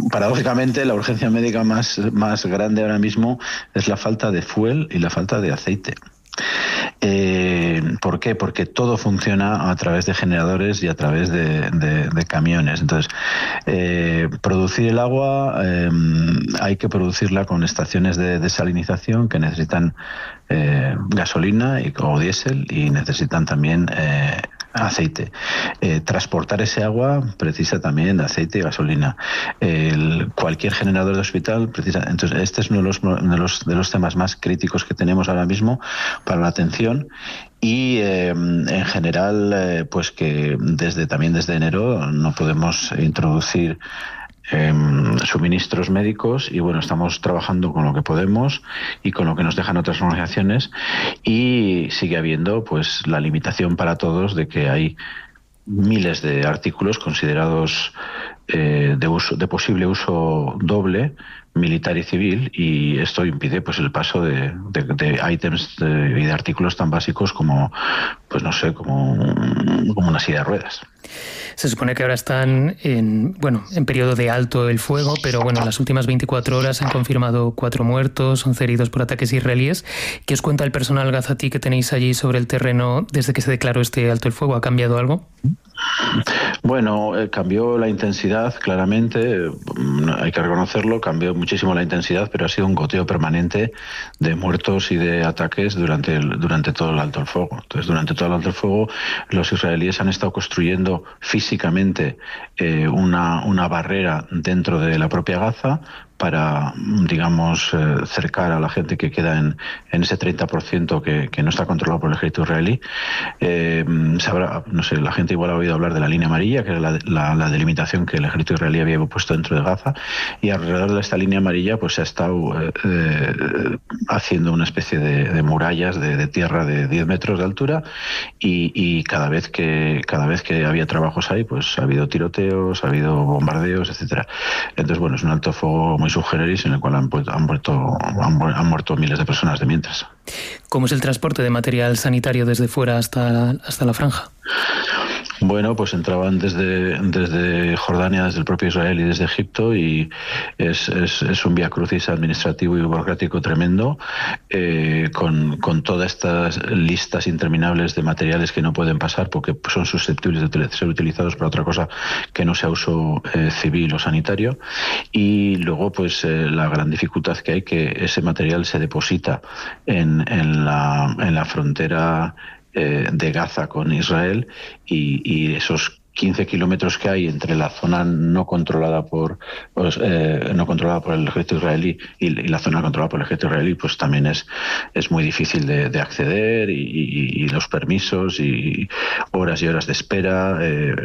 paradójicamente, la urgencia médica más grande ahora mismo es la falta de fuel y la falta de aceite. ¿Por qué? Porque todo funciona a través de generadores y a través de camiones. Entonces, producir el agua hay que producirla con estaciones de desalinización que necesitan gasolina o diésel y necesitan también aceite. Transportar ese agua precisa también de aceite y gasolina. Cualquier generador de hospital precisa. Entonces, este es uno de los temas más críticos que tenemos ahora mismo para la atención. Y en general, pues que también desde enero no podemos introducir suministros médicos, y bueno, estamos trabajando con lo que podemos y con lo que nos dejan otras organizaciones, y sigue habiendo pues la limitación para todos de que hay miles de artículos considerados de posible uso doble, militar y civil, y esto impide pues el paso de ítems y de artículos tan básicos como, pues no sé, como una silla de ruedas. Se supone que ahora están en periodo de alto el fuego, pero bueno, en las últimas 24 horas se han confirmado 4 muertos, 11 heridos por ataques israelíes. ¿Qué os cuenta el personal gazatí que tenéis allí sobre el terreno desde que se declaró este alto el fuego? ¿Ha cambiado algo? Bueno, cambió la intensidad, claramente, hay que reconocerlo, cambió muchísimo la intensidad, pero ha sido un goteo permanente de muertos y de ataques durante todo el alto el fuego. Entonces, durante todo el alto el fuego, los israelíes han estado construyendo físicamente una barrera dentro de la propia Gaza para, digamos, cercar a la gente que queda en ese 30% que no está controlado por el ejército israelí. No sé, la gente igual ha oído hablar de la línea amarilla, que era la delimitación que el ejército israelí había puesto dentro de Gaza, y alrededor de esta línea amarilla pues se ha estado haciendo una especie de murallas de tierra de 10 metros de altura, y cada vez que había trabajos ahí, pues ha habido tiroteos, ha habido bombardeos, etcétera. Entonces, bueno, es un alto fuego muy sui generis en el cual han muerto miles de personas de mientras. ¿Cómo es el transporte de material sanitario desde fuera hasta la franja? Bueno, pues entraban desde Jordania, desde el propio Israel y desde Egipto, y es un viacrucis administrativo y burocrático tremendo, con todas estas listas interminables de materiales que no pueden pasar porque son susceptibles de ser utilizados para otra cosa que no sea uso civil o sanitario. Y luego pues la gran dificultad que hay, que ese material se deposita en la frontera de Gaza con Israel, y esos 15 kilómetros que hay entre la zona no controlada por el ejército israelí y la zona controlada por el ejército israelí, pues también es muy difícil de acceder, y los permisos y horas de espera,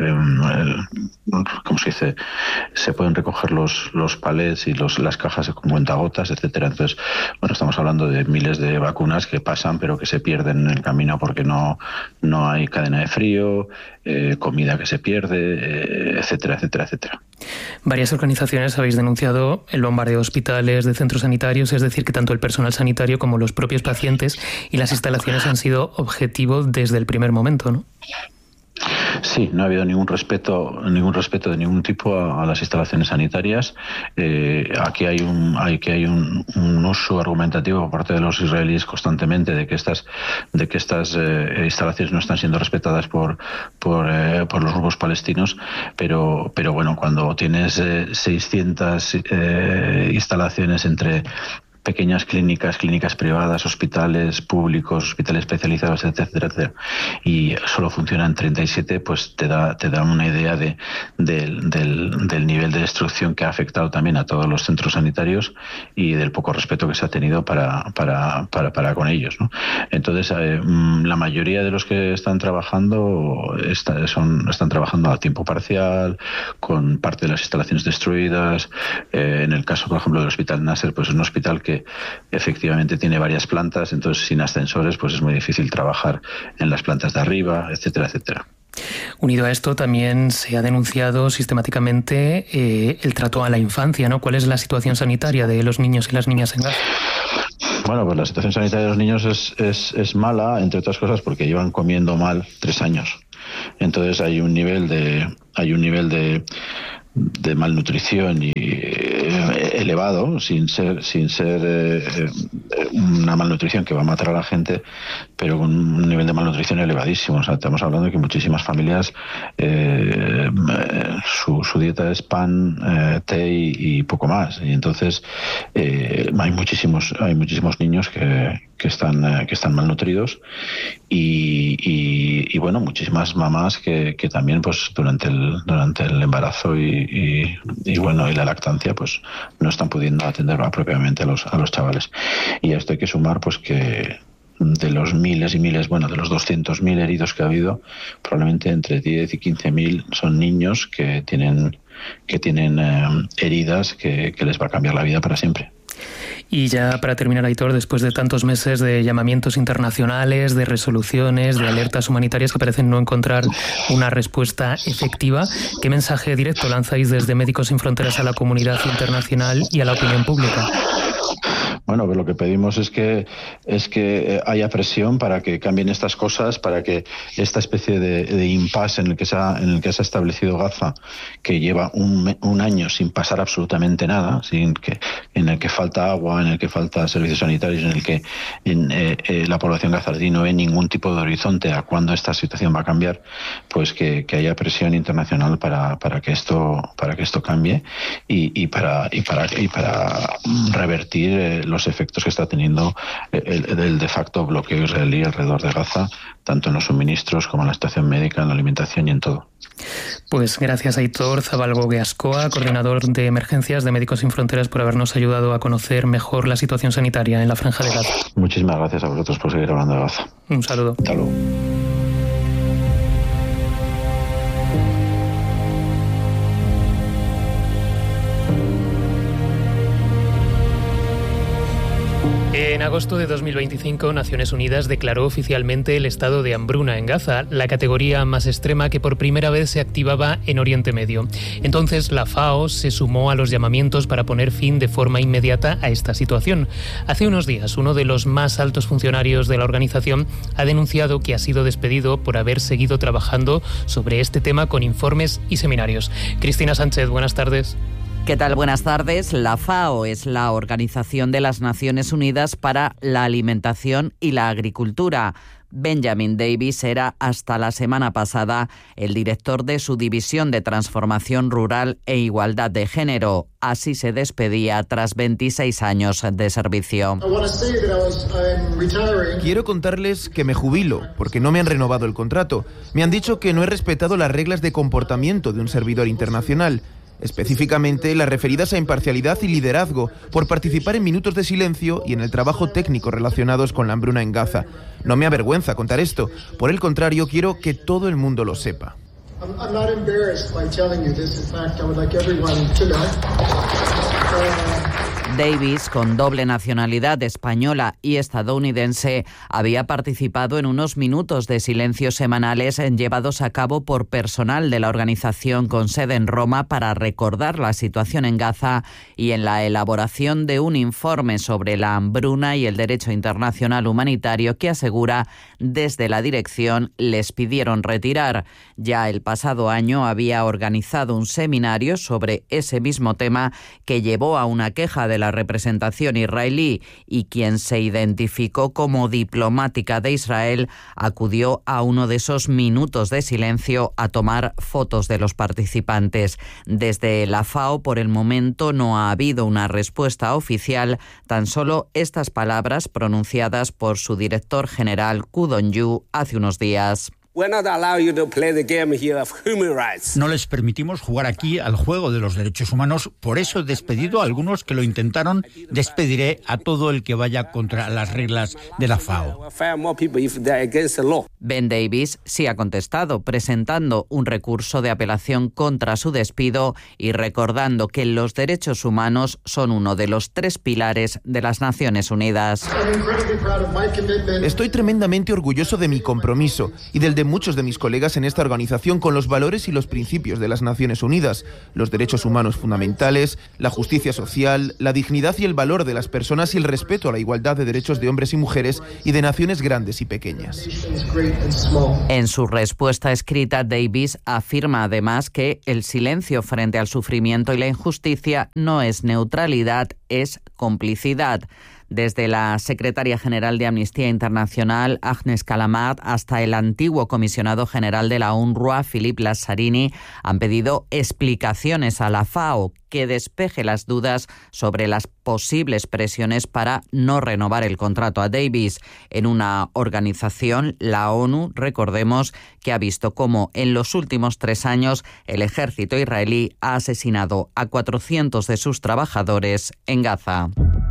¿cómo se dice? Se pueden recoger los palets y las cajas con cuentagotas, etcétera. Entonces, bueno, estamos hablando de miles de vacunas que pasan pero que se pierden en el camino porque no hay cadena de frío, comida que se pierde, etcétera, etcétera, etcétera. Varias organizaciones habéis denunciado el bombardeo de hospitales, de centros sanitarios, es decir, que tanto el personal sanitario como los propios pacientes y las instalaciones han sido objetivo desde el primer momento, ¿no? Sí, no ha habido ningún respeto de ningún tipo a las instalaciones sanitarias. Aquí hay un uso argumentativo por parte de los israelíes constantemente de que estas instalaciones no están siendo respetadas por los grupos palestinos, pero bueno, cuando tienes 600 instalaciones entre pequeñas clínicas privadas, hospitales públicos, hospitales especializados, etcétera, etcétera, y solo funcionan 37, pues te da una idea del nivel de destrucción que ha afectado también a todos los centros sanitarios y del poco respeto que se ha tenido para con ellos, ¿no? Entonces, la mayoría de los que están trabajando están trabajando a tiempo parcial, con parte de las instalaciones destruidas. En el caso, por ejemplo, del Hospital Nasser, pues es un hospital que efectivamente tiene varias plantas, entonces sin ascensores pues es muy difícil trabajar en las plantas de arriba, etcétera, etcétera. Unido a esto, también se ha denunciado sistemáticamente el trato a la infancia, ¿no? ¿Cuál es la situación sanitaria de los niños y las niñas en Gaza? Bueno, pues la situación sanitaria de los niños es mala, entre otras cosas porque llevan comiendo mal 3 años. Entonces hay un nivel de malnutrición y elevado, sin ser una malnutrición que va a matar a la gente, pero con un nivel de malnutrición elevadísimo. O sea, estamos hablando de que muchísimas familias su dieta es pan, té y poco más. Y entonces hay muchísimos niños que están malnutridos y bueno, muchísimas mamás que también pues durante el embarazo y la lactancia pues no están pudiendo atender apropiadamente a los chavales. Y a esto hay que sumar pues que de los miles y miles, de los 200.000 heridos que ha habido, probablemente entre 10 y 15.000 son niños que tienen heridas que les va a cambiar la vida para siempre. Y ya para terminar, Aitor, después de tantos meses de llamamientos internacionales, de resoluciones, de alertas humanitarias que parecen no encontrar una respuesta efectiva, ¿qué mensaje directo lanzáis desde Médicos Sin Fronteras a la comunidad internacional y a la opinión pública? Bueno, pues lo que pedimos es que haya presión para que cambien estas cosas, para que esta especie de impasse en el que se ha establecido Gaza, que lleva un año sin pasar absolutamente nada, en el que falta agua, en el que falta servicios sanitarios, en el que la población gazatí no ve ningún tipo de horizonte a cuándo esta situación va a cambiar, pues que haya presión internacional para que esto cambie y para revertir los efectos que está teniendo el de facto bloqueo israelí alrededor de Gaza, tanto en los suministros como en la situación médica, en la alimentación y en todo. Pues gracias, Aitor Zabalgogue Ascoa, coordinador de emergencias de Médicos Sin Fronteras, por habernos ayudado a conocer mejor la situación sanitaria en la Franja de Gaza. Muchísimas gracias a vosotros por seguir hablando de Gaza. Un saludo. Hasta luego. En agosto de 2025, Naciones Unidas declaró oficialmente el estado de hambruna en Gaza, la categoría más extrema que por primera vez se activaba en Oriente Medio. Entonces, la FAO se sumó a los llamamientos para poner fin de forma inmediata a esta situación. Hace unos días, uno de los más altos funcionarios de la organización ha denunciado que ha sido despedido por haber seguido trabajando sobre este tema con informes y seminarios. Cristina Sánchez, buenas tardes. ¿Qué tal? Buenas tardes. La FAO es la Organización de las Naciones Unidas para la Alimentación y la Agricultura. Benjamin Davis era hasta la semana pasada el director de su división de transformación rural e igualdad de género. Así se despedía tras 26 años de servicio. Quiero contarles que me jubilo porque no me han renovado el contrato. Me han dicho que no he respetado las reglas de comportamiento de un servidor internacional. Específicamente las referidas a imparcialidad y liderazgo, por participar en minutos de silencio y en el trabajo técnico relacionados con la hambruna en Gaza. No me avergüenza contar esto, por el contrario, quiero que todo el mundo lo sepa. Davis, con doble nacionalidad española y estadounidense, había participado en unos minutos de silencio semanales llevados a cabo por personal de la organización con sede en Roma para recordar la situación en Gaza y en la elaboración de un informe sobre la hambruna y el derecho internacional humanitario que, asegura, desde la dirección les pidieron retirar. Ya el pasado año había organizado un seminario sobre ese mismo tema que llevó a una queja de la representación israelí, y quien se identificó como diplomática de Israel acudió a uno de esos minutos de silencio a tomar fotos de los participantes. Desde la FAO, por el momento, no ha habido una respuesta oficial, tan solo estas palabras pronunciadas por su director general, Koo Dong-yu, hace unos días. No les permitimos jugar aquí al juego de los derechos humanos, por eso he despedido a algunos que lo intentaron, despediré a todo el que vaya contra las reglas de la FAO. Ben Davis sí ha contestado, presentando un recurso de apelación contra su despido y recordando que los derechos humanos son uno de los 3 pilares de las Naciones Unidas. Estoy tremendamente orgulloso de mi compromiso y del de de muchos de mis colegas en esta organización con los valores y los principios de las Naciones Unidas, los derechos humanos fundamentales, la justicia social, la dignidad y el valor de las personas y el respeto a la igualdad de derechos de hombres y mujeres y de naciones grandes y pequeñas. En su respuesta escrita, Davis afirma además que el silencio frente al sufrimiento y la injusticia no es neutralidad, es complicidad. Desde la secretaria general de Amnistía Internacional, Agnes Callamard, hasta el antiguo comisionado general de la UNRWA, Philippe Lazzarini, han pedido explicaciones a la FAO, que despeje las dudas sobre las posibles presiones para no renovar el contrato a Davis, en una organización, la ONU, recordemos, que ha visto cómo en los últimos 3 años el ejército israelí ha asesinado a 400 de sus trabajadores en Gaza.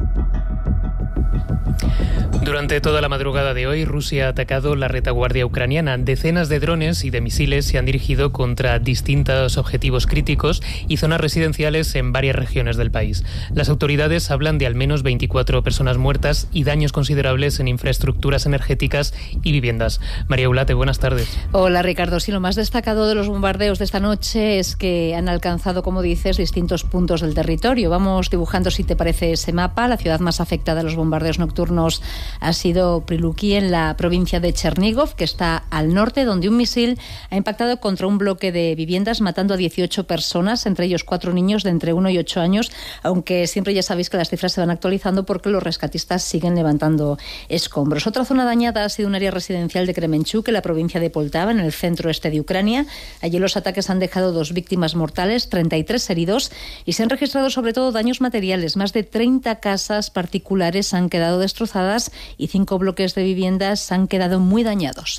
Durante toda la madrugada de hoy, Rusia ha atacado la retaguardia ucraniana. Decenas de drones y de misiles se han dirigido contra distintos objetivos críticos y zonas residenciales en varias regiones del país. Las autoridades hablan de al menos 24 personas muertas y daños considerables en infraestructuras energéticas y viviendas. María Eulate, buenas tardes. Hola, Ricardo. Sí, lo más destacado de los bombardeos de esta noche es que han alcanzado, como dices, distintos puntos del territorio. Vamos dibujando, si te parece, ese mapa. La ciudad más afectada a los bombardeos nocturnos ha sido Priluki, en la provincia de Chernigov, que está al norte, donde un misil ha impactado contra un bloque de viviendas, matando a 18 personas, entre ellos 4 niños de entre 1 y 8 años, aunque siempre ya sabéis que las cifras se van actualizando porque los rescatistas siguen levantando escombros. Otra zona dañada ha sido un área residencial de Kremenchuk, en la provincia de Poltava, en el centro-este de Ucrania. Allí los ataques han dejado 2 víctimas mortales, 33 heridos, y se han registrado sobre todo daños materiales. Más de 30 casas particulares han quedado destrozadas y 5 bloques de viviendas han quedado muy dañados.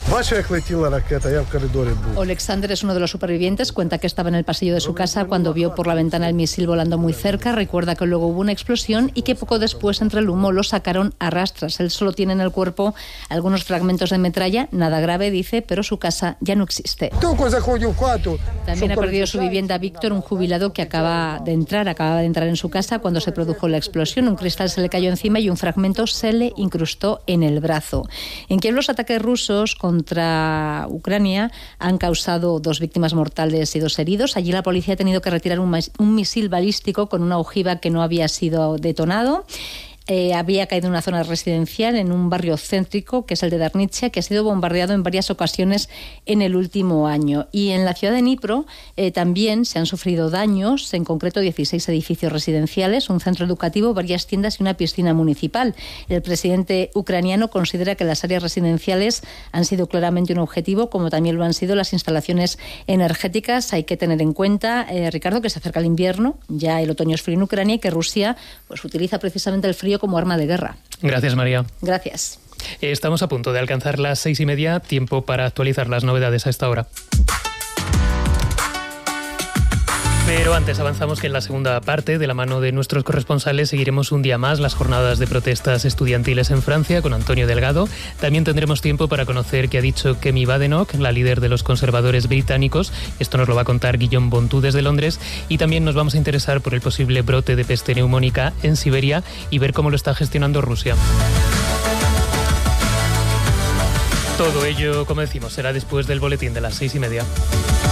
Alexander es uno de los supervivientes. Cuenta que estaba en el pasillo de su casa cuando vio por la ventana el misil volando muy cerca. Recuerda que luego hubo una explosión y que poco después, entre el humo, lo sacaron a rastras. Él solo tiene en el cuerpo algunos fragmentos de metralla, nada grave, dice, pero su casa ya no existe. También ha perdido su vivienda Víctor, un jubilado que acaba de entrar en su casa cuando se produjo la explosión. Un cristal se le cayó encima y un fragmento se le incrustó en el brazo. En Kiev, los ataques rusos contra Ucrania han causado 2 víctimas mortales y 2 heridos. Allí la policía ha tenido que retirar un misil balístico con una ojiva que no había sido detonado. Había caído en una zona residencial en un barrio céntrico, que es el de Darnichia, que ha sido bombardeado en varias ocasiones en el último año. Y en la ciudad de Dnipro también se han sufrido daños, en concreto 16 edificios residenciales, un centro educativo, varias tiendas y una piscina municipal. El presidente ucraniano considera que las áreas residenciales han sido claramente un objetivo, como también lo han sido las instalaciones energéticas. Hay que tener en cuenta, Ricardo, que se acerca el invierno, ya el otoño es frío en Ucrania, y que Rusia pues utiliza precisamente el frío como arma de guerra. Gracias, María. Gracias. Estamos a punto de alcanzar las 6:30, tiempo para actualizar las novedades a esta hora. Pero antes avanzamos que en la segunda parte, de la mano de nuestros corresponsales, seguiremos un día más las jornadas de protestas estudiantiles en Francia con Antonio Delgado. También tendremos tiempo para conocer qué ha dicho Kemi Badenoch, la líder de los conservadores británicos. Esto nos lo va a contar Guillaume Bontou desde Londres. Y también nos vamos a interesar por el posible brote de peste neumónica en Siberia y ver cómo lo está gestionando Rusia. Todo ello, como decimos, será después del boletín de las 6:30.